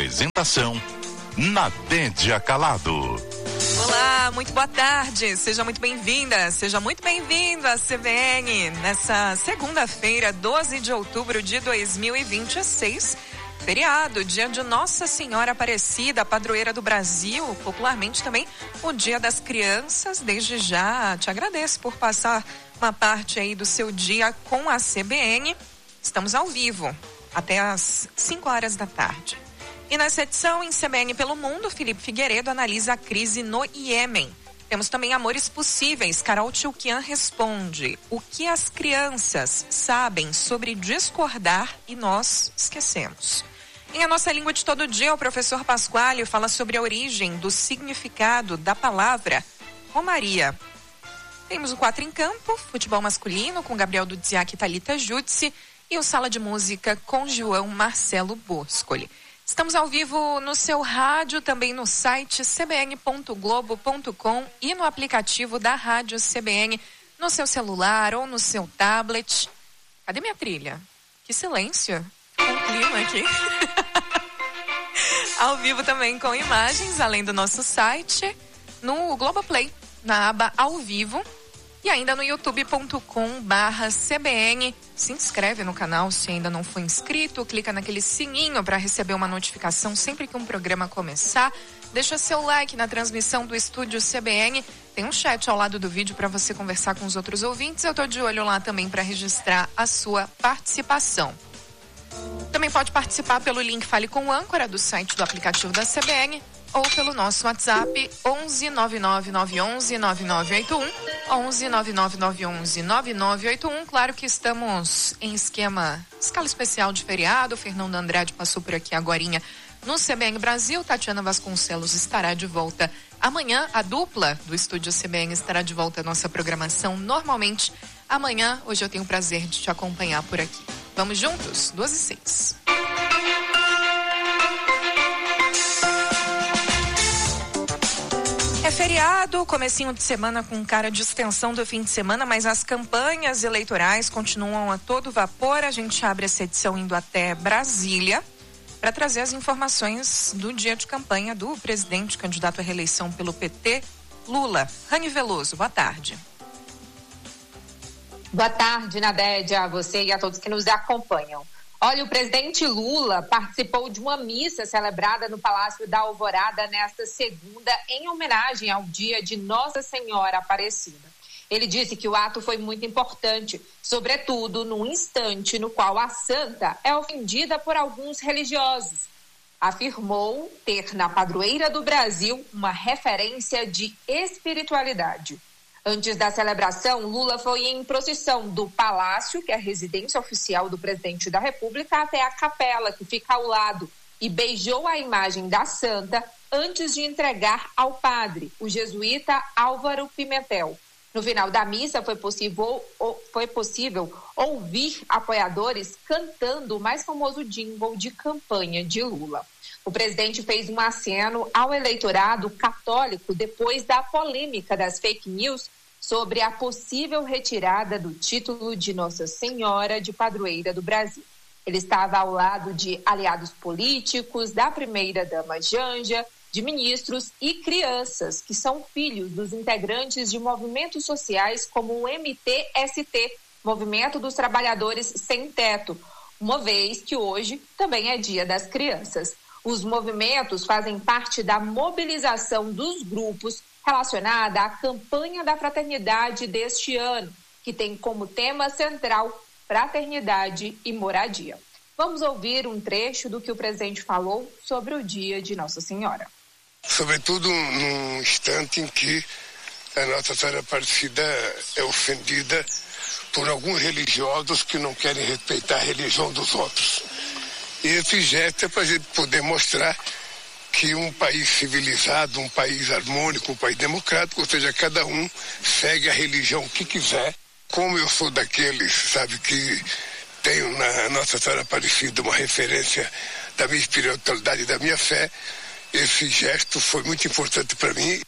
Apresentação: Nadédia Calado. Olá, muito boa tarde. Seja muito bem-vinda, seja muito bem-vindo à CBN nessa segunda-feira, 12 de outubro de 2026. Feriado, dia de Nossa Senhora Aparecida, padroeira do Brasil, popularmente também o Dia das Crianças. Desde já te agradeço por passar uma parte aí do seu dia com a CBN. Estamos ao vivo até às 5 horas da tarde. E nessa edição, em CBN pelo Mundo, Felipe Figueiredo analisa a crise no Iêmen. Temos também Amores Possíveis. Carol Tchoukian responde: o que as crianças sabem sobre discordar e nós esquecemos? Em A Nossa Língua de Todo Dia, o professor Pasquale fala sobre a origem do significado da palavra Romaria. Temos o 4 em Campo, futebol masculino, com Gabriel Dudziak e Thalita Jutsi, e o Sala de Música com João Marcelo Boscoli. Estamos ao vivo no seu rádio, também no site cbn.globo.com e no aplicativo da Rádio CBN, no seu celular ou no seu tablet. Cadê minha trilha? Que silêncio. Com clima aqui. Ao vivo também com imagens, além do nosso site, no Globoplay, na aba Ao Vivo. E ainda no youtube.com/CBN. Se inscreve no canal se ainda não for inscrito. Clica naquele sininho para receber uma notificação sempre que um programa começar. Deixa seu like na transmissão do Estúdio CBN. Tem um chat ao lado do vídeo para você conversar com os outros ouvintes. Eu tô de olho lá também para registrar a sua participação. Também pode participar pelo link Fale com o Âncora do site do aplicativo da CBN ou pelo nosso WhatsApp 11 99911 9981, 11 99911 9981. Claro que estamos em escala especial de feriado. Fernando Andrade passou por aqui agorinha no CBN Brasil. Tatiana Vasconcelos estará de volta amanhã. A dupla do Estúdio CBN estará de volta à nossa programação normalmente amanhã. Hoje eu tenho o prazer de te acompanhar por aqui. Vamos juntos? 2h06. É feriado, comecinho de semana com cara de extensão do fim de semana, mas as campanhas eleitorais continuam a todo vapor. A gente abre essa edição indo até Brasília para trazer as informações do dia de campanha do presidente candidato à reeleição pelo PT, Lula. Rani Veloso, boa tarde. Boa tarde, Nadédia, a você e a todos que nos acompanham. Olha, o presidente Lula participou de uma missa celebrada no Palácio da Alvorada nesta segunda, em homenagem ao dia de Nossa Senhora Aparecida. Ele disse que o ato foi muito importante, sobretudo num instante no qual a santa é ofendida por alguns religiosos. Afirmou ter na padroeira do Brasil uma referência de espiritualidade. Antes da celebração, Lula foi em procissão do Palácio, que é a residência oficial do presidente da República, até a capela, que fica ao lado, e beijou a imagem da santa antes de entregar ao padre, o jesuíta Álvaro Pimentel. No final da missa, foi possível ouvir apoiadores cantando o mais famoso jingle de campanha de Lula. O presidente fez um aceno ao eleitorado católico depois da polêmica das fake news sobre a possível retirada do título de Nossa Senhora de Padroeira do Brasil. Ele estava ao lado de aliados políticos, da primeira-dama Janja, de ministros e crianças, que são filhos dos integrantes de movimentos sociais como o MTST, Movimento dos Trabalhadores Sem Teto, uma vez que hoje também é Dia das Crianças. Os movimentos fazem parte da mobilização dos grupos relacionada à campanha da fraternidade deste ano, que tem como tema central fraternidade e moradia. Vamos ouvir um trecho do que o presidente falou sobre o dia de Nossa Senhora. Sobretudo num instante em que a Nossa Senhora Aparecida é ofendida por alguns religiosos que não querem respeitar a religião dos outros. E esse gesto é para a gente poder mostrar que um país civilizado, um país harmônico, um país democrático, ou seja, cada um segue a religião que quiser. Como eu sou daqueles, sabe, que tenho na Nossa Senhora Aparecida uma referência da minha espiritualidade e da minha fé, esse gesto foi muito importante para mim.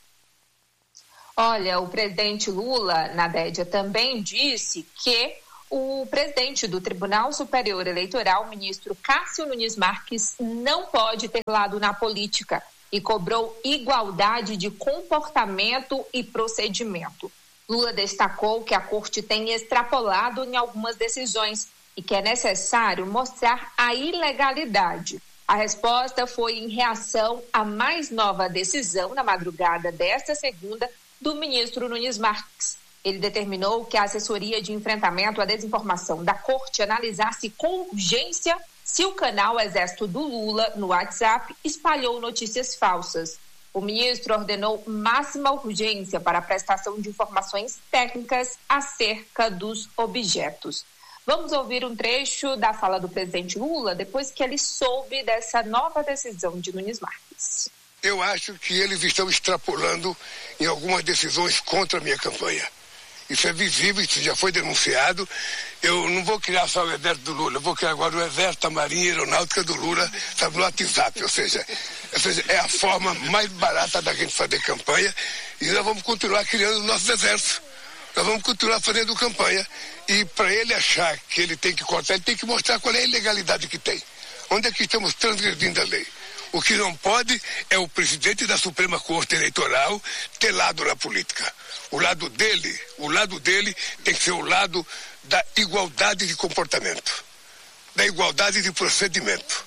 Olha, o presidente Lula, Nadédia, também disse que o presidente do Tribunal Superior Eleitoral, ministro Cássio Nunes Marques, não pode ter lado na política e cobrou igualdade de comportamento e procedimento. Lula destacou que a corte tem extrapolado em algumas decisões e que é necessário mostrar a ilegalidade. A resposta foi em reação à mais nova decisão na madrugada desta segunda do ministro Nunes Marques. Ele determinou que a assessoria de enfrentamento à desinformação da corte analisasse com urgência se o canal Exército do Lula no WhatsApp espalhou notícias falsas. O ministro ordenou máxima urgência para a prestação de informações técnicas acerca dos objetos. Vamos ouvir um trecho da fala do presidente Lula depois que ele soube dessa nova decisão de Nunes Marques. Eu acho que eles estão extrapolando em algumas decisões contra a minha campanha. Isso é visível, isso já foi denunciado. Eu não vou criar só o exército do Lula, eu vou criar agora o exército, a marinha e a aeronáutica do Lula, sabe, no WhatsApp. Ou seja, é a forma mais barata da gente fazer campanha e nós vamos continuar criando o nosso exército. Nós vamos continuar fazendo campanha e para ele achar que ele tem que cortar, ele tem que mostrar qual é a ilegalidade que tem. Onde é que estamos transgredindo a lei? O que não pode é o presidente da Suprema Corte Eleitoral ter lado na política. O lado dele tem que ser o lado da igualdade de comportamento, da igualdade de procedimento.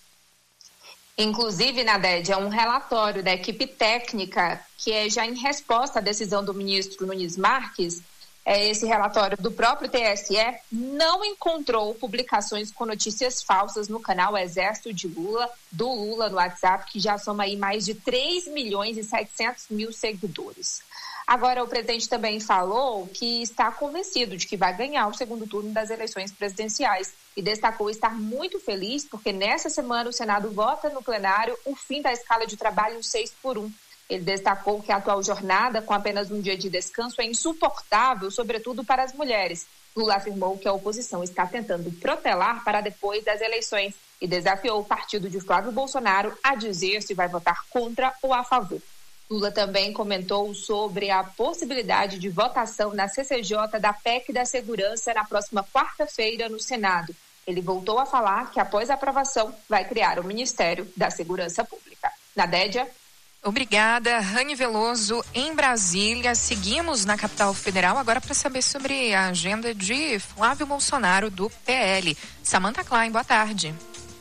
Inclusive, Nadege, é um relatório da equipe técnica que é já em resposta à decisão do ministro Nunes Marques. Esse relatório do próprio TSE não encontrou publicações com notícias falsas no canal Exército do Lula no WhatsApp, que já soma aí mais de 3.700.000 seguidores. Agora, o presidente também falou que está convencido de que vai ganhar o segundo turno das eleições presidenciais e destacou estar muito feliz porque nessa semana o Senado vota no plenário o fim da escala de trabalho 6x1. Ele destacou que a atual jornada, com apenas um dia de descanso, é insuportável, sobretudo para as mulheres. Lula afirmou que a oposição está tentando protelar para depois das eleições e desafiou o partido de Flávio Bolsonaro a dizer se vai votar contra ou a favor. Lula também comentou sobre a possibilidade de votação na CCJ da PEC da Segurança na próxima quarta-feira no Senado. Ele voltou a falar que, após a aprovação, vai criar o Ministério da Segurança Pública. Nadédia. Obrigada, Rani Veloso, em Brasília. Seguimos na capital federal agora para saber sobre a agenda de Flávio Bolsonaro do PL. Samantha Klein, boa tarde.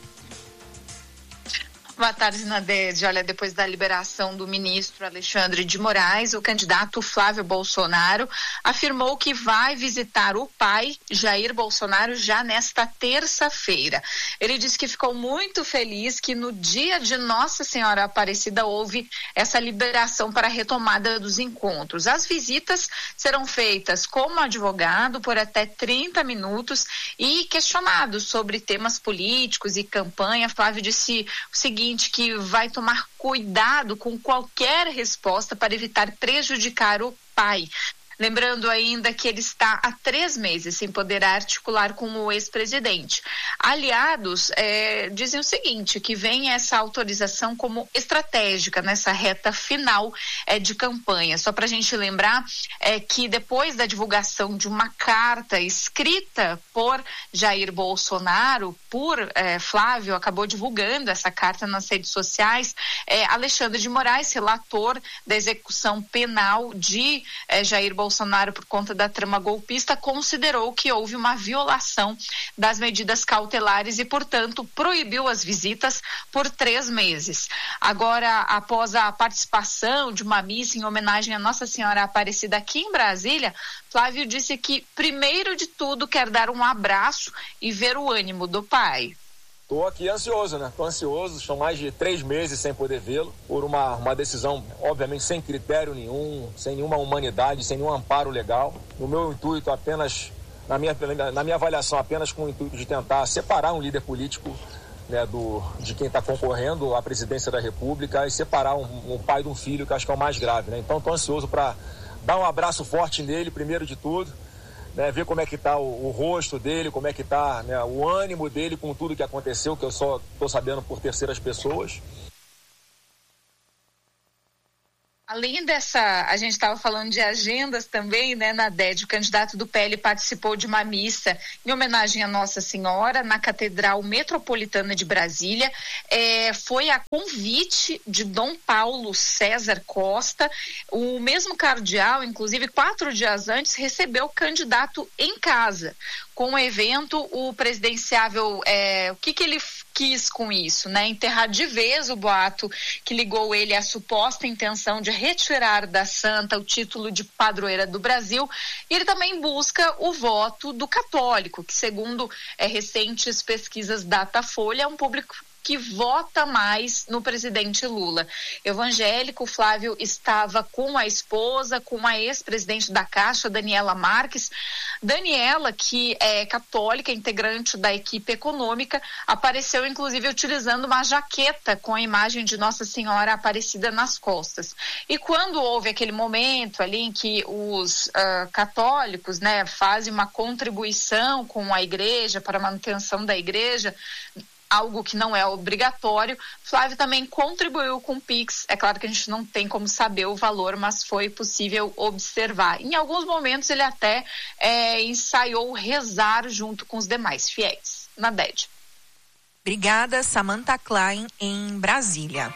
Boa tarde, Nadege. Olha, depois da liberação do ministro Alexandre de Moraes, o candidato Flávio Bolsonaro afirmou que vai visitar o pai, Jair Bolsonaro, já nesta terça-feira. Ele disse que ficou muito feliz que no dia de Nossa Senhora Aparecida houve essa liberação para a retomada dos encontros. As visitas serão feitas como advogado por até 30 minutos e questionado sobre temas políticos e campanha. Flávio disse o seguinte, que vai tomar cuidado com qualquer resposta para evitar prejudicar o pai. Lembrando ainda que ele está há 3 meses sem poder articular com o ex-presidente. Aliados dizem o seguinte, que vem essa autorização como estratégica nessa reta final de campanha. Só para a gente lembrar que depois da divulgação de uma carta escrita por Jair Bolsonaro, por Flávio, acabou divulgando essa carta nas redes sociais, Alexandre de Moraes, relator da execução penal de Jair Bolsonaro por conta da trama golpista, considerou que houve uma violação das medidas cautelares e, portanto, proibiu as visitas por 3 meses. Agora, após a participação de uma missa em homenagem a Nossa Senhora Aparecida aqui em Brasília, Flávio disse que, primeiro de tudo, quer dar um abraço e ver o ânimo do pai. Estou aqui ansioso, né? Estou ansioso, são mais de 3 meses sem poder vê-lo, por uma decisão, obviamente, sem critério nenhum, sem nenhuma humanidade, sem nenhum amparo legal. No meu intuito, apenas, na minha avaliação, apenas com o intuito de tentar separar um líder político, né, de quem está concorrendo à presidência da República e separar um pai de um filho, que acho que é o mais grave, né? Então, estou ansioso para dar um abraço forte nele, primeiro de tudo, né, ver como é que está o rosto dele, como é que está, né, o ânimo dele com tudo que aconteceu, que eu só estou sabendo por terceiras pessoas. Além dessa, a gente estava falando de agendas também, né, Nadede? O candidato do PL participou de uma missa em homenagem a Nossa Senhora na Catedral Metropolitana de Brasília. Foi a convite de Dom Paulo César Costa. O mesmo cardeal, inclusive 4 dias antes, recebeu o candidato em casa. Com o evento, o presidenciável, o que ele quis com isso, né? Enterrar de vez o boato que ligou ele à suposta intenção de retirar da santa o título de padroeira do Brasil, e ele também busca o voto do católico, que segundo recentes pesquisas Datafolha, é um público que vota mais no presidente Lula. Evangélico, Flávio estava com a esposa, com a ex-presidente da Caixa, Daniela Marques. Daniela, que é católica, integrante da equipe econômica, apareceu inclusive utilizando uma jaqueta com a imagem de Nossa Senhora Aparecida nas costas. E quando houve aquele momento ali em que os católicos, né, fazem uma contribuição com a igreja para a manutenção da igreja, algo que não é obrigatório, Flávio também contribuiu com o Pix. É claro que a gente não tem como saber o valor, mas foi possível observar. Em alguns momentos ele até ensaiou rezar junto com os demais fiéis. Nadede. Obrigada, Samantha Klein, em Brasília.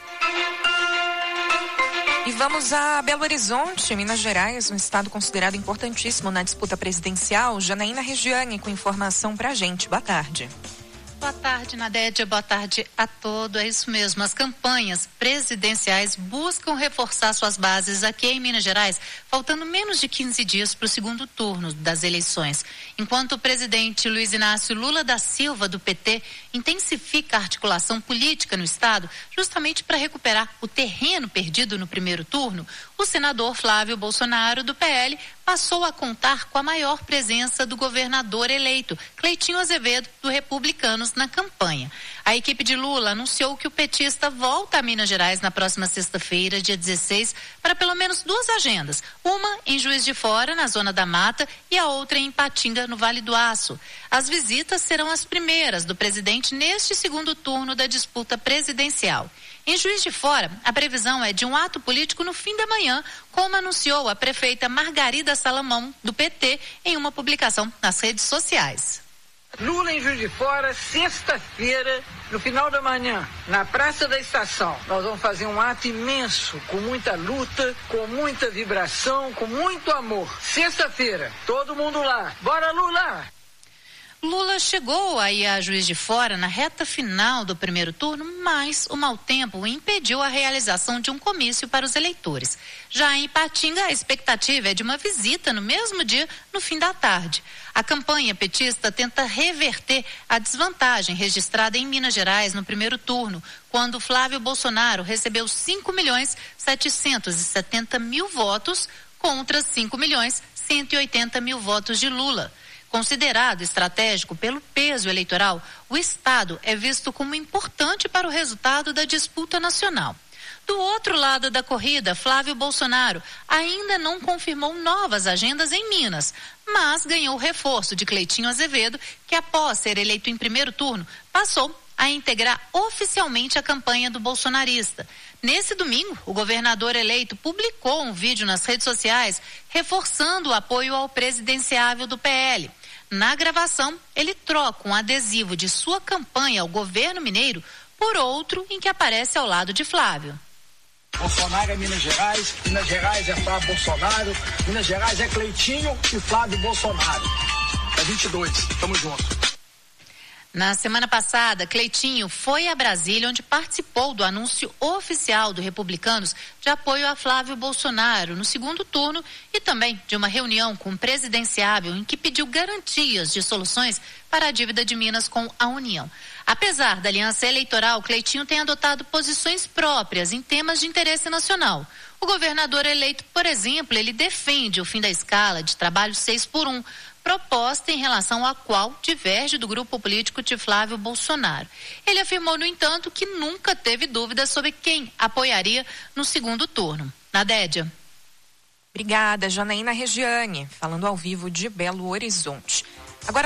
E vamos a Belo Horizonte, Minas Gerais, um estado considerado importantíssimo na disputa presidencial. Janaína Regiane com informação pra gente. Boa tarde. Boa tarde, Nadede. Boa tarde a todos. É isso mesmo. As campanhas presidenciais buscam reforçar suas bases aqui em Minas Gerais, faltando menos de 15 dias para o segundo turno das eleições. Enquanto o presidente Luiz Inácio Lula da Silva, do PT, intensifica a articulação política no estado, justamente para recuperar o terreno perdido no primeiro turno, o senador Flávio Bolsonaro, do PL, passou a contar com a maior presença do governador eleito, Cleitinho Azevedo, do Republicanos, na campanha. A equipe de Lula anunciou que o petista volta a Minas Gerais na próxima sexta-feira, dia 16, para pelo menos 2 agendas. Uma em Juiz de Fora, na Zona da Mata, e a outra em Ipatinga, no Vale do Aço. As visitas serão as primeiras do presidente neste segundo turno da disputa presidencial. Em Juiz de Fora, a previsão é de um ato político no fim da manhã, como anunciou a prefeita Margarida Salamão, do PT, em uma publicação nas redes sociais. Lula em Juiz de Fora, sexta-feira, no final da manhã, na Praça da Estação. Nós vamos fazer um ato imenso, com muita luta, com muita vibração, com muito amor. Sexta-feira, todo mundo lá. Bora, Lula! Lula chegou aí a Juiz de Fora na reta final do primeiro turno, mas o mau tempo impediu a realização de um comício para os eleitores. Já em Ipatinga, a expectativa é de uma visita no mesmo dia, no fim da tarde. A campanha petista tenta reverter a desvantagem registrada em Minas Gerais no primeiro turno, quando Flávio Bolsonaro recebeu 5.770.000 votos contra 5.180.000 votos de Lula. Considerado estratégico pelo peso eleitoral, o estado é visto como importante para o resultado da disputa nacional. Do outro lado da corrida, Flávio Bolsonaro ainda não confirmou novas agendas em Minas, mas ganhou o reforço de Cleitinho Azevedo, que após ser eleito em primeiro turno, passou a integrar oficialmente a campanha do bolsonarista. Nesse domingo, o governador eleito publicou um vídeo nas redes sociais reforçando o apoio ao presidenciável do PL. Na gravação, ele troca um adesivo de sua campanha ao governo mineiro por outro em que aparece ao lado de Flávio. Bolsonaro é Minas Gerais é Flávio Bolsonaro, Minas Gerais é Cleitinho e Flávio Bolsonaro. É 22, tamo junto. Na semana passada, Cleitinho foi a Brasília, onde participou do anúncio oficial do Republicanos de apoio a Flávio Bolsonaro no segundo turno e também de uma reunião com o presidenciável em que pediu garantias de soluções para a dívida de Minas com a União. Apesar da aliança eleitoral, Cleitinho tem adotado posições próprias em temas de interesse nacional. O governador eleito, por exemplo, ele defende o fim da escala de trabalho 6x1, proposta em relação à qual diverge do grupo político de Flávio Bolsonaro. Ele afirmou, no entanto, que nunca teve dúvidas sobre quem apoiaria no segundo turno. Nadédia. Obrigada, Janaína Regiane, falando ao vivo de Belo Horizonte. Agora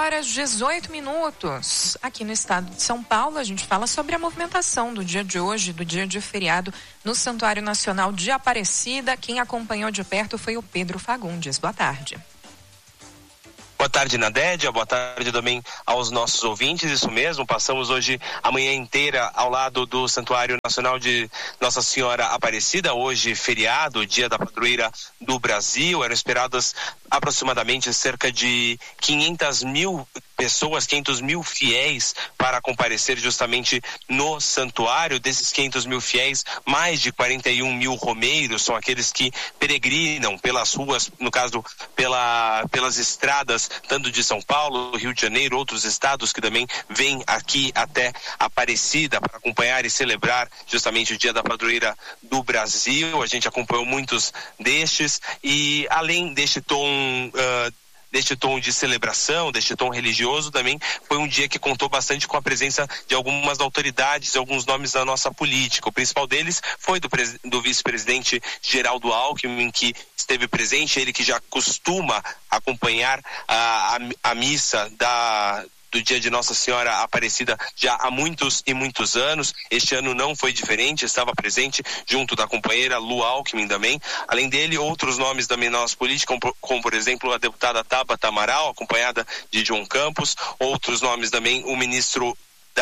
2h18. Aqui no estado de São Paulo, a gente fala sobre a movimentação do dia de hoje, do dia de feriado, no Santuário Nacional de Aparecida. Quem acompanhou de perto foi o Pedro Fagundes. Boa tarde. Boa tarde, Nadédia. Boa tarde também aos nossos ouvintes. Isso mesmo, passamos hoje a manhã inteira ao lado do Santuário Nacional de Nossa Senhora Aparecida. Hoje, feriado, Dia da Padroeira do Brasil. Eram esperadas aproximadamente cerca de 500 mil pessoas, 500 mil fiéis para comparecer justamente no santuário. Desses 500 mil fiéis, mais de 41 mil romeiros são aqueles que peregrinam pelas ruas, no caso pelas estradas, tanto de São Paulo, Rio de Janeiro, outros estados que também vêm aqui até Aparecida para acompanhar e celebrar justamente o Dia da Padroeira do Brasil. A gente acompanhou muitos destes e além deste tom de celebração, deste tom religioso, também foi um dia que contou bastante com a presença de algumas autoridades, alguns nomes da nossa política. O principal deles foi do vice-presidente Geraldo Alckmin, que esteve presente, ele que já costuma acompanhar a missa do dia de Nossa Senhora Aparecida já há muitos e muitos anos. Este ano não foi diferente, estava presente junto da companheira Lu Alckmin também. Além dele, outros nomes da nossa política, como por exemplo a deputada Tabata Amaral, acompanhada de João Campos. Outros nomes também, o ministro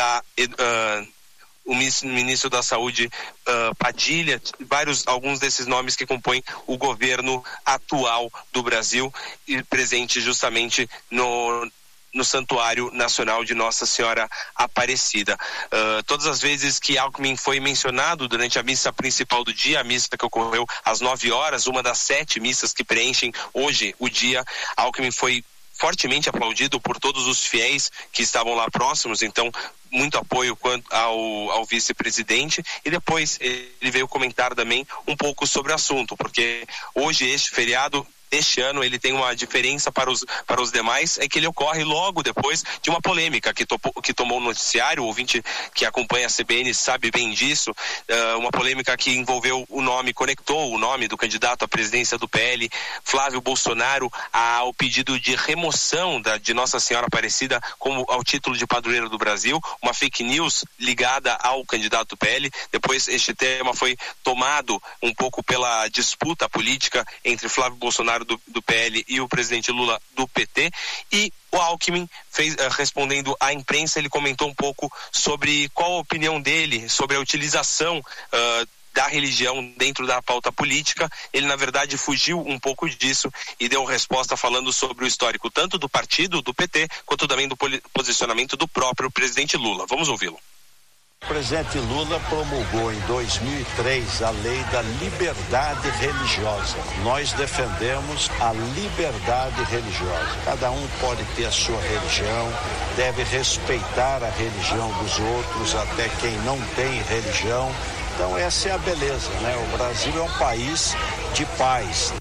da Saúde, Padilha, alguns desses nomes que compõem o governo atual do Brasil, e presente justamente no Santuário Nacional de Nossa Senhora Aparecida. Todas as vezes que Alckmin foi mencionado durante a missa principal do dia, a missa que ocorreu às 9h, uma das 7 missas que preenchem hoje o dia, Alckmin foi fortemente aplaudido por todos os fiéis que estavam lá próximos, então muito apoio ao vice-presidente, e depois ele veio comentar também um pouco sobre o assunto, porque hoje este feriado este ano ele tem uma diferença para os demais, é que ele ocorre logo depois de uma polêmica que tomou o noticiário. O ouvinte que acompanha a CBN sabe bem disso, uma polêmica que envolveu conectou o nome do candidato à presidência do PL, Flávio Bolsonaro, ao pedido de remoção de Nossa Senhora Aparecida ao título de padroeira do Brasil, uma fake news ligada ao candidato do PL. Depois este tema foi tomado um pouco pela disputa política entre Flávio Bolsonaro do PL e o presidente Lula do PT, e o Alckmin respondendo à imprensa, ele comentou um pouco sobre qual a opinião dele sobre a utilização da religião dentro da pauta política. Ele na verdade fugiu um pouco disso e deu resposta falando sobre o histórico tanto do partido, do PT, quanto também do posicionamento do próprio presidente Lula. Vamos ouvi-lo. O presidente Lula promulgou em 2003 a lei da liberdade religiosa. Nós defendemos a liberdade religiosa. Cada um pode ter a sua religião, deve respeitar a religião dos outros, até quem não tem religião. Então essa é a beleza, né? O Brasil é um país de paz.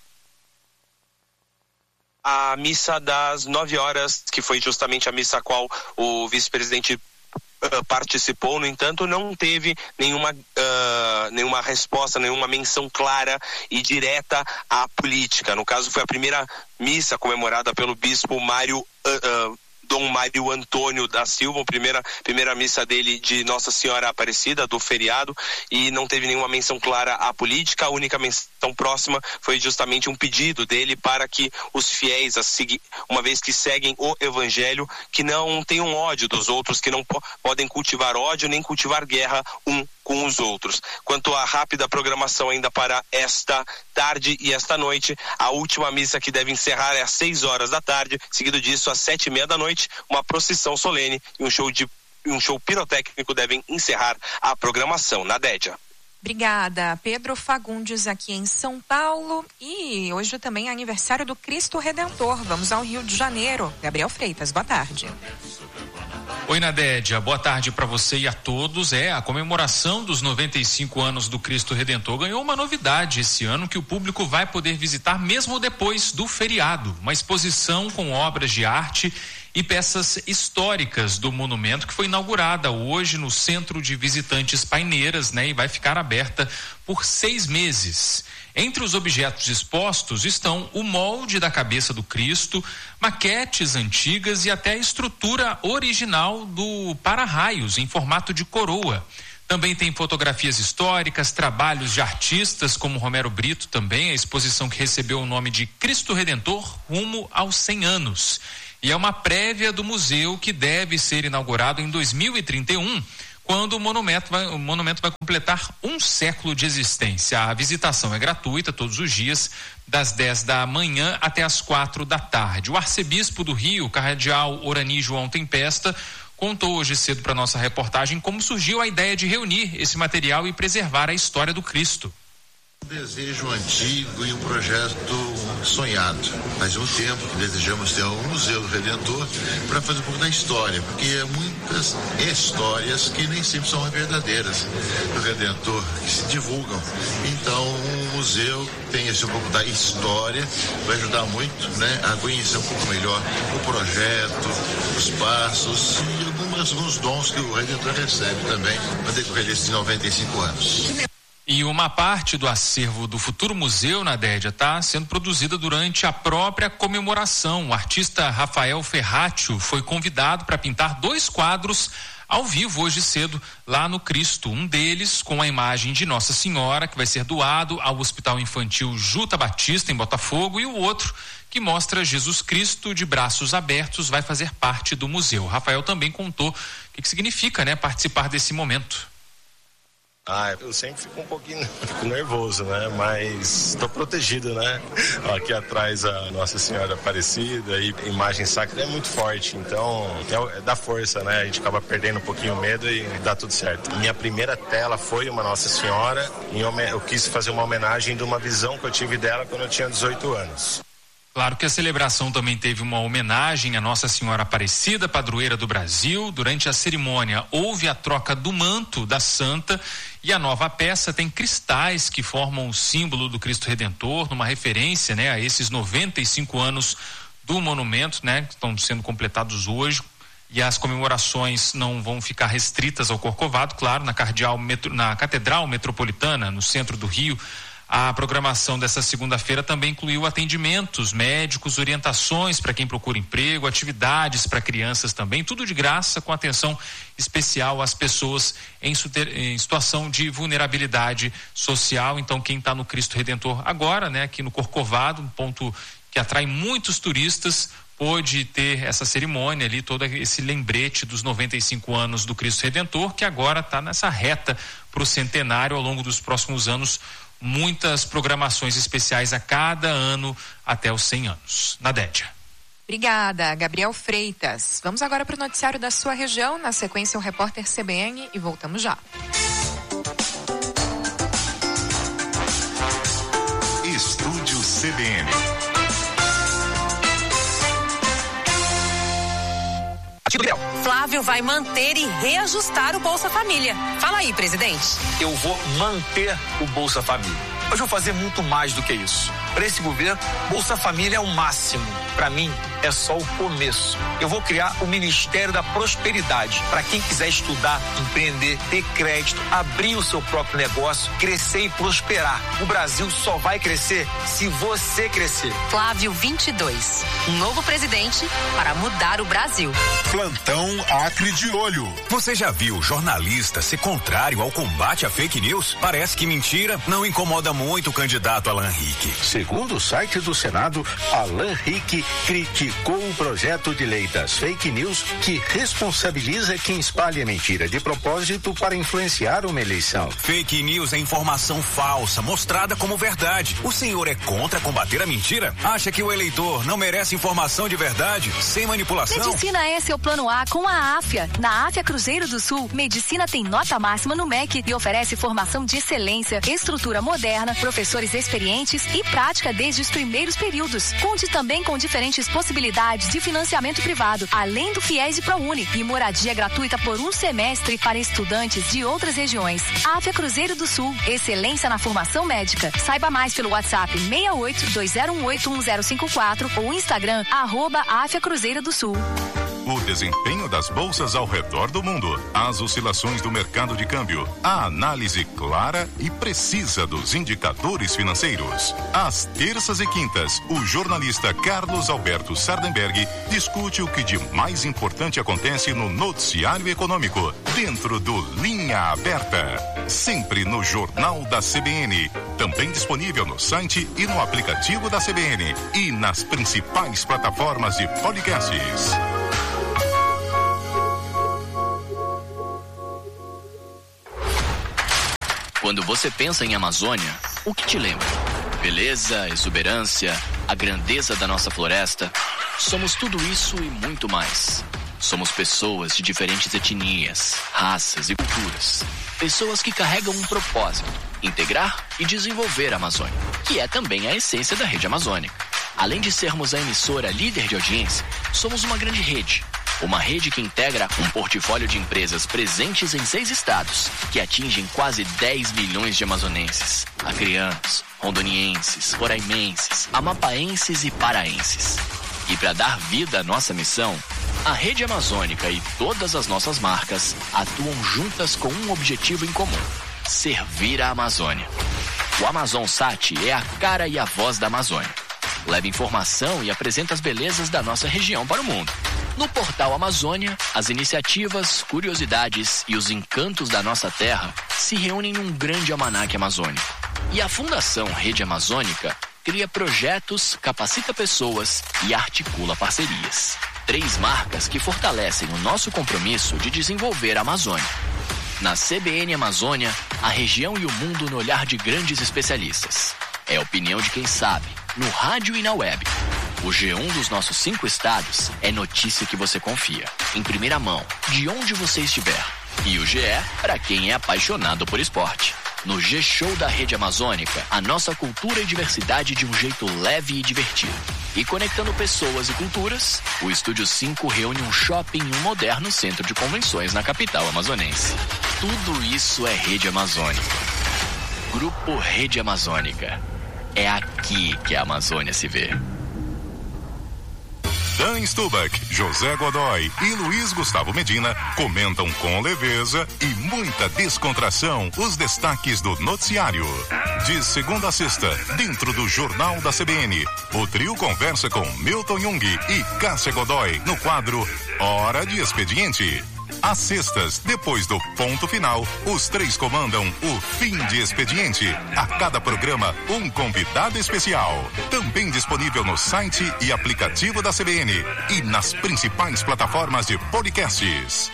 A missa das 9h, que foi justamente a missa a qual o vice-presidente participou, no entanto, não teve nenhuma resposta, nenhuma menção clara e direta à política. No caso, foi a primeira missa comemorada pelo bispo Dom Mário Antônio da Silva, primeira missa dele de Nossa Senhora Aparecida, do feriado, e não teve nenhuma menção clara à política. A única menção próxima foi justamente um pedido dele para que os fiéis, uma vez que seguem o Evangelho, que não tenham ódio dos outros, que não podem cultivar ódio nem cultivar guerra com os outros. Quanto à rápida programação ainda para esta tarde e esta noite, a última missa que deve encerrar é às 6h da tarde, seguido disso às 7h30 da noite, uma procissão solene e um show pirotécnico devem encerrar a programação. Nadédia. Obrigada, Pedro Fagundes, aqui em São Paulo. E hoje também é aniversário do Cristo Redentor. Vamos ao Rio de Janeiro. Gabriel Freitas, boa tarde. Oi, Nadédia, boa tarde para você e a todos. A comemoração dos 95 anos do Cristo Redentor ganhou uma novidade esse ano, que o público vai poder visitar mesmo depois do feriado. Uma exposição com obras de arte e peças históricas do monumento, que foi inaugurada hoje no Centro de Visitantes Paineiras, né? E vai ficar aberta por 6 meses. Entre os objetos expostos estão o molde da cabeça do Cristo, maquetes antigas e até a estrutura original do para-raios em formato de coroa. Também tem fotografias históricas, trabalhos de artistas como Romero Brito também, a exposição que recebeu o nome de Cristo Redentor rumo aos 100 anos. E é uma prévia do museu que deve ser inaugurado em 2031, quando o monumento vai completar 1 século de existência. A visitação é gratuita todos os dias, das 10 da manhã até as 4 da tarde. O arcebispo do Rio, cardeal Orani João Tempesta, contou hoje cedo para nossa reportagem como surgiu a ideia de reunir esse material e preservar a história do Cristo. Um desejo antigo e um projeto sonhado. Faz um tempo que desejamos ter um Museu do Redentor para fazer um pouco da história, porque há muitas histórias que nem sempre são verdadeiras do Redentor, que se divulgam. Então, um museu tem esse um pouco da história, vai ajudar muito, né, a conhecer um pouco melhor o projeto, os passos e alguns dons que o Redentor recebe também no decorrer desses 95 anos. E uma parte do acervo do futuro museu, Nadédia, está sendo produzida durante a própria comemoração. O artista Rafael Ferraccio foi convidado para pintar 2 quadros ao vivo hoje cedo lá no Cristo. Um deles com a imagem de Nossa Senhora, que vai ser doado ao Hospital Infantil Juta Batista, em Botafogo, e o outro que mostra Jesus Cristo de braços abertos vai fazer parte do museu. O Rafael também contou o que significa, né, participar desse momento. Eu sempre fico um pouquinho nervoso, né? Mas estou protegido, né? Aqui atrás a Nossa Senhora Aparecida e a imagem sacra é muito forte, então dá força, né? A gente acaba perdendo um pouquinho o medo e dá tudo certo. Minha primeira tela foi uma Nossa Senhora e eu quis fazer uma homenagem de uma visão que eu tive dela quando eu tinha 18 anos. Claro que a celebração também teve uma homenagem à Nossa Senhora Aparecida, padroeira do Brasil. Durante a cerimônia houve a troca do manto da santa e a nova peça tem cristais que formam o símbolo do Cristo Redentor, numa referência, né, a esses 95 anos do monumento, né, que estão sendo completados hoje. E as comemorações não vão ficar restritas ao Corcovado, claro, na Catedral Metropolitana, no centro do Rio. A programação dessa segunda-feira também incluiu atendimentos médicos, orientações para quem procura emprego, atividades para crianças também, tudo de graça, com atenção especial às pessoas em situação de vulnerabilidade social. Então, quem está no Cristo Redentor agora, né, aqui no Corcovado, um ponto que atrai muitos turistas, pôde ter essa cerimônia ali, todo esse lembrete dos 95 anos do Cristo Redentor, que agora está nessa reta para o centenário. Ao longo dos próximos anos, muitas programações especiais a cada ano até os 100 anos. Nadédia. Obrigada, Gabriel Freitas. Vamos agora para o noticiário da sua região, na sequência o repórter CBN, e voltamos já. Estúdio CBN. Flávio vai manter e reajustar o Bolsa Família. Fala aí, presidente. Eu vou manter o Bolsa Família. Mas vou fazer muito mais do que isso. Para esse governo, Bolsa Família é o máximo. Para mim, é só o começo. Eu vou criar o Ministério da Prosperidade para quem quiser estudar, empreender, ter crédito, abrir o seu próprio negócio, crescer e prosperar. O Brasil só vai crescer se você crescer. Flávio 22. Um novo presidente para mudar o Brasil. Plantão Acre de Olho. Você já viu jornalista ser contrário ao combate à fake news? Parece que mentira não incomoda muito o candidato Alan Rick. Segundo o site do Senado, Alan Rick criticou o projeto de lei das fake news que responsabiliza quem espalha mentira de propósito para influenciar uma eleição. Fake news é informação falsa, mostrada como verdade. O senhor é contra combater a mentira? Acha que o eleitor não merece informação de verdade, sem manipulação? Medicina é seu plano A com a Áfia. Na Áfia Cruzeiro do Sul, medicina tem nota máxima no MEC e oferece formação de excelência, estrutura moderna, professores experientes e prática desde os primeiros períodos. Conte também com diferentes possibilidades de financiamento privado, além do FIES e ProUni, e moradia gratuita por um semestre para estudantes de outras regiões. Áfia Cruzeiro do Sul, excelência na formação médica. Saiba mais pelo WhatsApp 68-2018-1054 ou Instagram @Áfia Cruzeiro do Sul. o desempenho das bolsas ao redor do mundo, as oscilações do mercado de câmbio, a análise clara e precisa dos indicadores financeiros. Às terças e quintas, o jornalista Carlos Alberto Sardenberg discute o que de mais importante acontece no noticiário econômico, dentro do Linha Aberta. Sempre no Jornal da CBN, também disponível no site e no aplicativo da CBN e nas principais plataformas de podcasts. Quando você pensa em Amazônia, o que te lembra? Beleza, exuberância, a grandeza da nossa floresta. Somos tudo isso e muito mais. Somos pessoas de diferentes etnias, raças e culturas. Pessoas que carregam um propósito: integrar e desenvolver a Amazônia, que é também a essência da Rede Amazônica. Além de sermos a emissora líder de audiência, somos uma grande rede. Uma rede que integra um portfólio de empresas presentes em 6 estados, que atingem quase 10 milhões de amazonenses, acreanos, rondonienses, roraimenses, amapaenses e paraenses. E para dar vida à nossa missão, a Rede Amazônica e todas as nossas marcas atuam juntas com um objetivo em comum: servir a Amazônia. O AmazonSat é a cara e a voz da Amazônia. Leva informação e apresenta as belezas da nossa região para o mundo. No portal Amazônia, as iniciativas, curiosidades e os encantos da nossa terra se reúnem num grande almanaque amazônico. E a Fundação Rede Amazônica cria projetos, capacita pessoas e articula parcerias. 3 marcas que fortalecem o nosso compromisso de desenvolver a Amazônia. Na CBN Amazônia, a região e o mundo no olhar de grandes especialistas. É a opinião de quem sabe, no rádio e na web. O G1 dos nossos 5 estados é notícia que você confia, em primeira mão, de onde você estiver. E o GE, para quem é apaixonado por esporte. No G-Show da Rede Amazônica, a nossa cultura e diversidade de um jeito leve e divertido. E conectando pessoas e culturas, o Estúdio 5 reúne um shopping e um moderno centro de convenções na capital amazonense. Tudo isso é Rede Amazônica. Grupo Rede Amazônica. É aqui que a Amazônia se vê. Dan Stubach, José Godoy e Luiz Gustavo Medina comentam com leveza e muita descontração os destaques do noticiário. De segunda a sexta, dentro do Jornal da CBN, o trio conversa com Milton Jung e Cássia Godoy no quadro Hora de Expediente. Às sextas, depois do ponto final, os 3 comandam o Fim de Expediente. A cada programa, um convidado especial. Também disponível no site e aplicativo da CBN e nas principais plataformas de podcasts.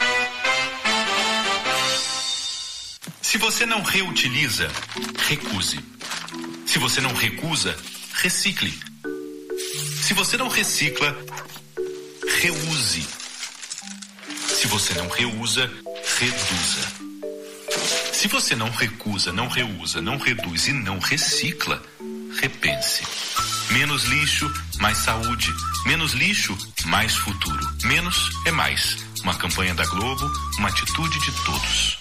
Se você não reutiliza, recuse. Se você não recusa, recicle. Se você não recicla, reuse. Se você não reusa, reduza. Se você não recusa, não reusa, não reduz e não recicla, repense. Menos lixo, mais saúde. Menos lixo, mais futuro. Menos é mais. Uma campanha da Globo, uma atitude de todos.